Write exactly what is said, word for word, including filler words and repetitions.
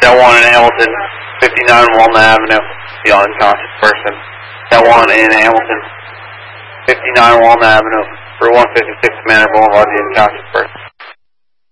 That one in Hamilton, fifty-nine Walnut Avenue, the unconscious person. That one in Hamilton, fifty-nine Walnut Avenue, for one fifty-six Manor Boulevard, the unconscious person.